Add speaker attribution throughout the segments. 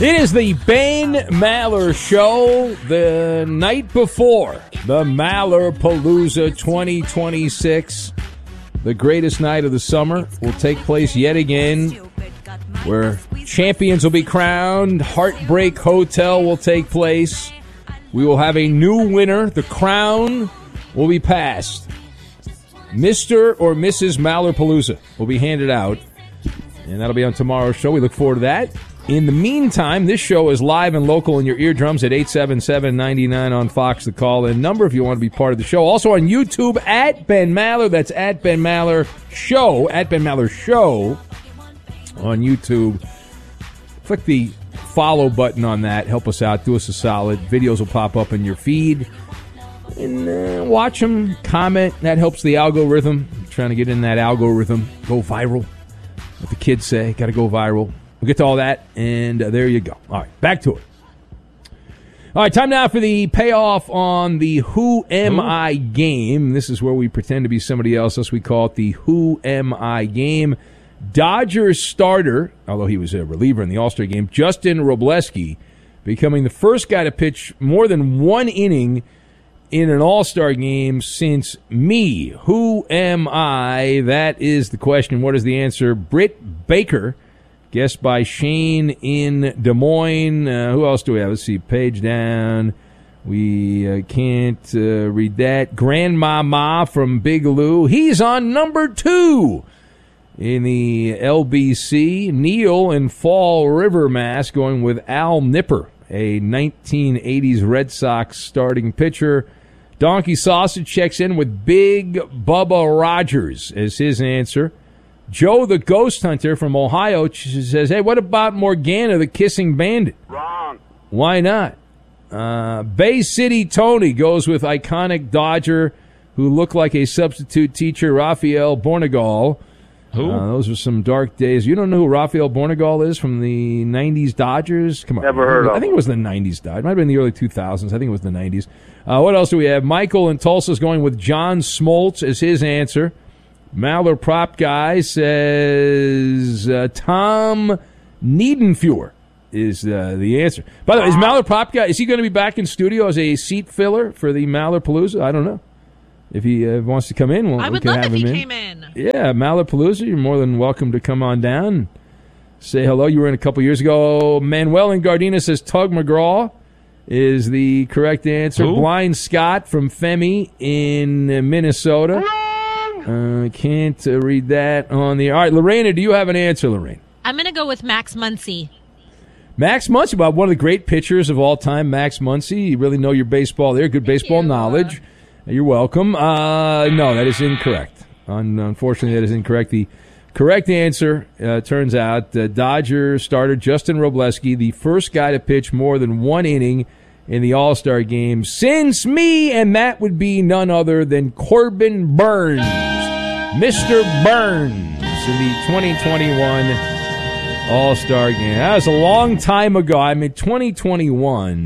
Speaker 1: It is the Ben Maller Show the night before the Mallerpalooza 2026. The greatest night of the summer will take place yet again, where champions will be crowned. Heartbreak Hotel will take place. We will have a new winner. The crown will be passed. Mr. or Mrs. Mallerpalooza will be handed out, and that'll be on tomorrow's show. We look forward to that. In the meantime, this show is live and local in your eardrums at 877-99 on Fox, the call-in number if you want to be part of the show. Also on YouTube, at Ben Maller. That's at Ben Maller Show. At Ben Maller Show on YouTube. Click the follow button on that. Help us out. Do us a solid. Videos will pop up in your feed. And watch them. Comment. That helps the algorithm. I'm trying to get in that algorithm. Go viral. What the kids say. Got to go viral. We'll get to all that, and there you go. All right, back to it. All right, time now for the payoff on the Who Am I game. This is where we pretend to be somebody else. Thus we call it the Who Am I game. Dodgers starter, although he was a reliever in the All-Star game, Justin Robleski, becoming the first guy to pitch more than one inning in an All-Star game since me. Who am I? That is the question. What is the answer? Britt Baker. Guessed by Shane in Des Moines. Who else do we have? Let's see. Page down. We can't read that. Grandmama from Big Lou. He's on number 2 in the LBC. Neil in Fall River, Mass. Going with Al Nipper, a 1980s Red Sox starting pitcher. Donkey Sausage checks in with Big Bubba Rogers as his answer. Joe the Ghost Hunter from Ohio says, hey, what about Morgana the Kissing Bandit?
Speaker 2: Wrong.
Speaker 1: Why not? Bay City Tony goes with iconic Dodger who looked like a substitute teacher, Rafael Bornegal.
Speaker 3: Who?
Speaker 1: Those were some dark days. You don't know who Rafael Bornegal is from the 90s Dodgers? Come on.
Speaker 2: Never heard of him.
Speaker 1: I think it was the 90s Dodgers. It might have been the early 2000s. I think it was the 90s. What else do we have? Michael in Tulsa's going with John Smoltz as his answer. Maller Prop Guy says Tom Niedenfuhr is the answer. By the way, is Maller Prop Guy, is he going to be back in studio as a seat filler for the Mallerpalooza? I don't know. If he wants to come in,
Speaker 4: I would love if he came in.
Speaker 1: Yeah, Mallerpalooza, you're more than welcome to come on down and say hello. You were in a couple years ago. Manuel in Gardena says Tug McGraw is the correct answer.
Speaker 3: Who?
Speaker 1: Blind Scott from Femi in Minnesota. Can't read that on the... All right, Lorena, do you have an answer, Lorraine?
Speaker 4: I'm going to go with Max Muncy.
Speaker 1: Max Muncy, one of the great pitchers of all time, Max Muncy. You really know your baseball there. Good baseball knowledge. You're welcome. No, that is incorrect. Unfortunately, that is incorrect. The correct answer, turns out, Dodger starter Justin Robleski, the first guy to pitch more than one inning in the All-Star game since me, and that would be none other than Corbin Burns. Mr. Burns in the 2021 All-Star game. That was a long time ago. I mean, 2021.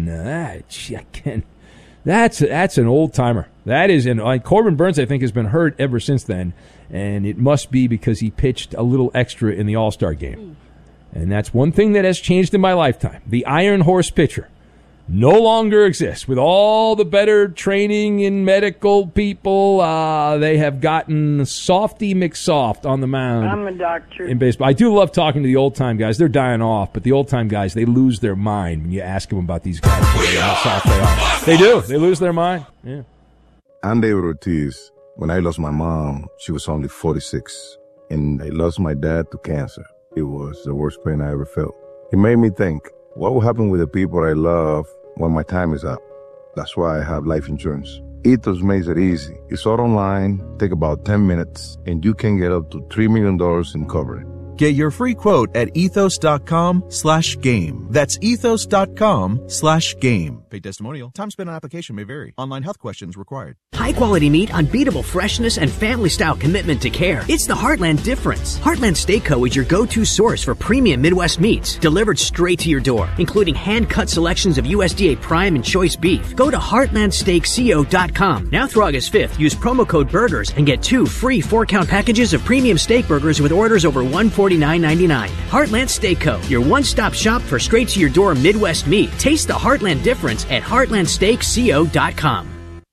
Speaker 1: That's an old-timer. That is, and Corbin Burns, I think, has been hurt ever since then, and it must be because he pitched a little extra in the All-Star game. And that's one thing that has changed in my lifetime. The Iron Horse pitcher no longer exists. With all the better training and medical people, they have gotten Softy McSoft on the mound.
Speaker 5: I'm a doctor.
Speaker 1: In baseball. I do love talking to the old-time guys. They're dying off, but the old-time guys, they lose their mind when you ask them about these guys. How soft they are. They do. They lose their mind. Yeah.
Speaker 6: I'm David Ortiz. When I lost my mom, she was only 46, and I lost my dad to cancer. It was the worst pain I ever felt. It made me think, what will happen with the people I love when my time is up? That's why I have life insurance. Ethos makes it easy. It's all online, take about 10 minutes, and you can get up to $3 million in coverage.
Speaker 7: Get your free quote at ethos.com/game. That's ethos.com/game. Paid testimonial. Time spent on application may vary. Online health questions required.
Speaker 8: High quality meat, unbeatable freshness, and family style commitment to care. It's the Heartland difference. Heartland Steak Co. is your go-to source for premium Midwest meats, delivered straight to your door, including hand-cut selections of USDA prime and choice beef. Go to heartlandsteakco.com. Now through August 5th, use promo code BURGERS and get 2 free 4-count packages of premium steak burgers with orders over $140. $49.99. Heartland Steak Co., your one-stop shop for straight-to-your-door Midwest meat. Taste the Heartland difference at heartlandsteakco.com.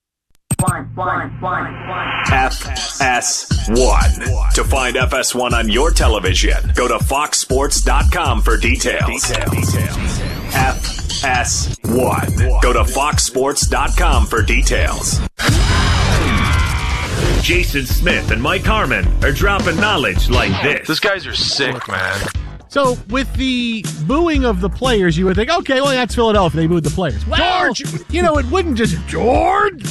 Speaker 2: FS1. To find FS1 on your television, go to foxsports.com for details. FS1. Go to foxsports.com for details.
Speaker 3: Jason Smith and Mike Harmon are dropping knowledge like this.
Speaker 5: These guys are sick, man.
Speaker 9: So, with the booing of the players, you would think, okay, well, that's Philadelphia. They booed the players. Well, George! You know, it wouldn't just, George!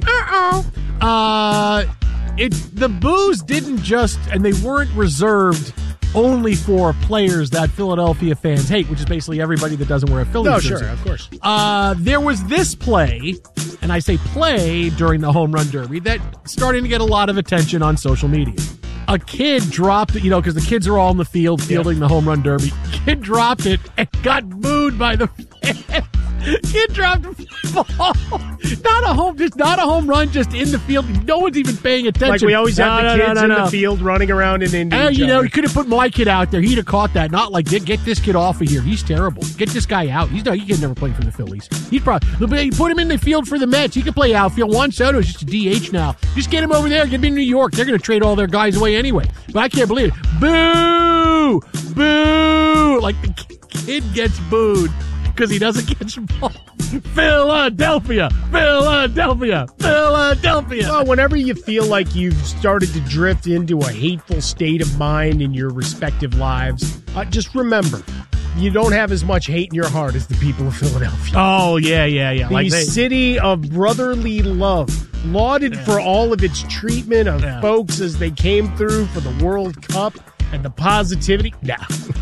Speaker 9: The boos didn't just, and they weren't reserved only for players that Philadelphia fans hate, which is basically everybody that doesn't wear a Phillies jersey.
Speaker 10: No, sure, of course.
Speaker 9: There was this play, and I say play during the Home Run Derby, that's starting to get a lot of attention on social media. A kid dropped it, because the kids are all in the field fielding the Home Run Derby. Kid dropped it and got booed by the fans. Kid dropped a ball. Not a home run, just in the field. No one's even paying attention.
Speaker 10: Like we always have the kids in the field running around in India.
Speaker 9: You could have put my kid out there. He'd have caught that. Not like, get this kid off of here. He's terrible. Get this guy out. He can never play for the Phillies. He's probably put him in the field for the Mets. He can play outfield. Juan Soto's just a DH now. Just get him over there. Get him in New York. They're going to trade all their guys away anyway. But I can't believe it. Boo! Boo! Like the kid gets booed because he doesn't catch the ball. Philadelphia! Philadelphia! Philadelphia!
Speaker 10: Well, whenever you feel like you've started to drift into a hateful state of mind in your respective lives, just remember, you don't have as much hate in your heart as the people of Philadelphia.
Speaker 9: Oh, yeah.
Speaker 10: The city of brotherly love, lauded for all of its treatment of folks as they came through for the World Cup and the positivity. Nah.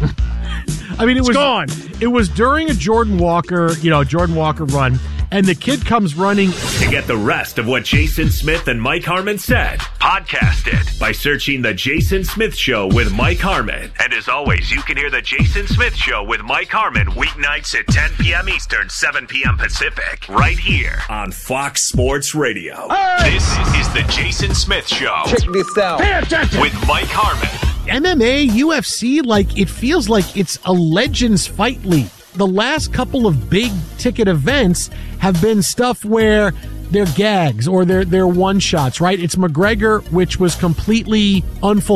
Speaker 9: I mean, it was
Speaker 10: gone.
Speaker 9: It was during a Jordan Walker run, and the kid comes running.
Speaker 3: To get the rest of what Jason Smith and Mike Harmon said, podcast it by searching The Jason Smith Show with Mike Harmon. And as always, you can hear The Jason Smith Show with Mike Harmon weeknights at 10 p.m. Eastern, 7 p.m. Pacific, right here on Fox Sports Radio.
Speaker 2: This is The Jason Smith Show.
Speaker 11: Check this out.
Speaker 2: Pay attention. With Mike Harmon.
Speaker 9: MMA, UFC, it feels like it's a Legends Fight League. The last couple of big ticket events have been stuff where they're gags or they're one shots, right? It's McGregor, which was completely unfulfilled.